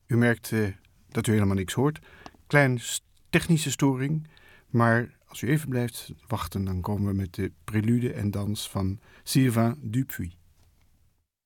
U merkt dat u helemaal niks hoort. Kleine technische storing, maar als u even blijft wachten, dan komen we met de prelude en dans van Sylvain Dupuis.